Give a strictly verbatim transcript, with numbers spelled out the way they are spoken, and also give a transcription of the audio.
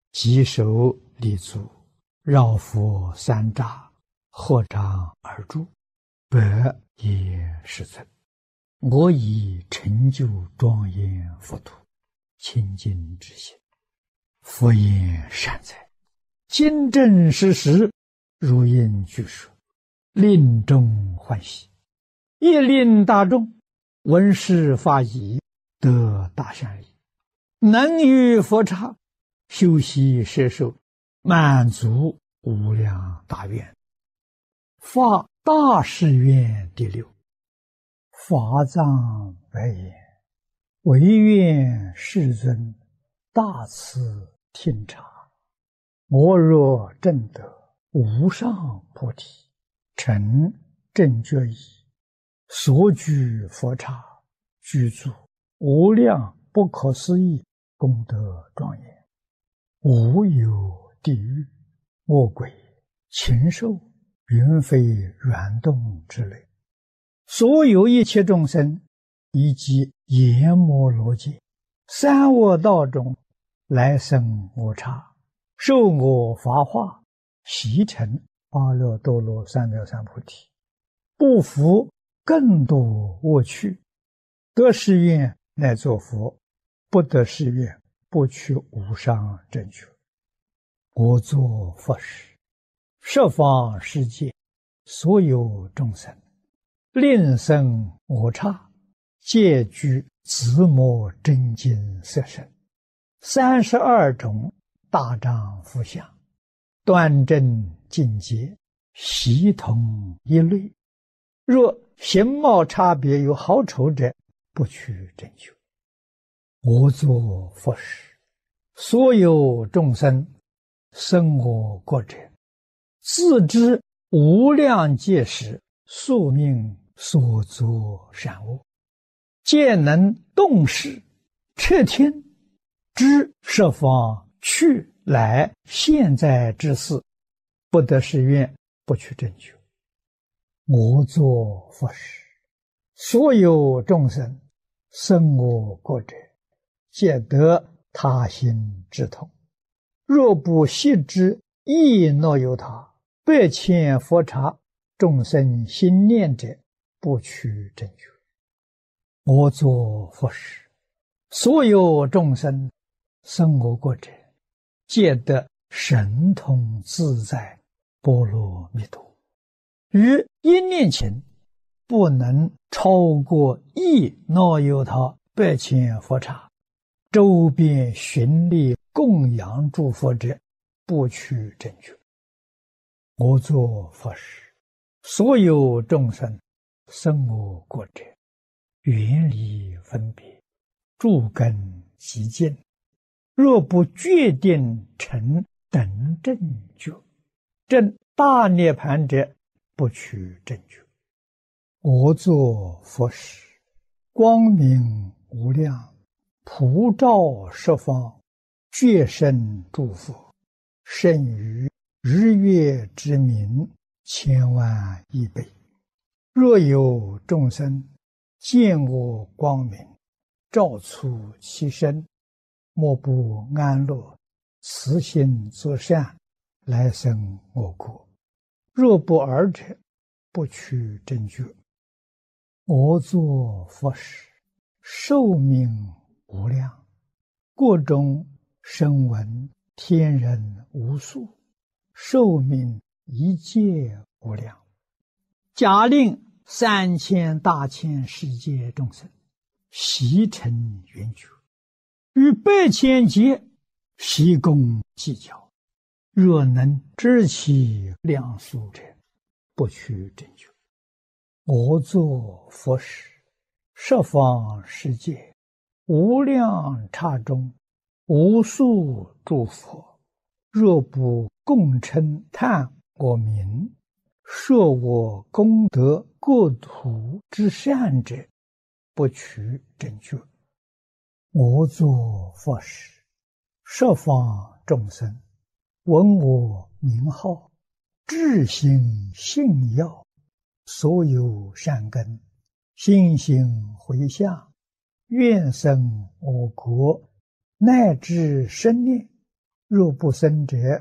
稽首立足，绕佛三匝，合掌而住，百业世尊。我以成就庄严佛土，清净之心。佛言善哉，今正实实，如应具说，令众欢喜，亦令大众闻是法已，得大善利，能于佛刹修习摄受，满足无量大愿。发大誓愿第六。法藏白言：唯愿世尊大慈听察，我若证得无上菩提，成正觉意，所居佛刹，具足无量不可思议功德庄严，无有地狱、恶鬼、禽兽、云飞软动之类，所有一切众生，以及阎摩罗界、三恶道中来生我刹，受我法化，习成阿耨多罗三藐三菩提，不服更多恶趣，得誓愿乃作佛，不得誓愿不取无上正觉。我作佛时，十方世界所有众生，令生我刹，皆具自摩真经色身，三十二种大丈夫相，端正境界，悉同一类。若形貌差别有好丑者，不取正觉。我作佛时，所有众生生我国者，自知无量界时宿命所作善恶，皆能动识彻听，知十方去来现在之事，不得誓愿不取正觉。我作佛时，所有众生生我国者，皆得他心之痛。若不悉知亦若有他，百千佛刹众生心念者，不取正觉。我作佛时，所有众生生我国者，皆得神通自在波罗蜜多。于一念前，不能超过亦若有他百千佛刹，周边寻历供养诸佛者，不取正觉。我作佛时，所有众生生我国者，远离分别，诸根极净，若不决定成等正觉，证大涅盘者，不取正觉。我作佛时，光明无量，普照十方，觉生诸佛，胜于日月之明千万亿倍。若有众生见我光明，照出其身，莫不安乐，慈心作善，来生我国。若不尔者，不取正觉。我作佛时，寿命无量，国中声闻天人无数，寿命一界无量。假令三千大千世界众生悉成圆觉，于百千劫悉共计较，若能知其量数者，不取正觉。我作佛时，十方世界无量刹中，无数诸佛，若不共称叹我名，说我功德国土之善者，不取正觉。我作佛时，十方众生闻我名号，至心信要，所有善根心行回向，愿生我国，乃至生念， 若不生者，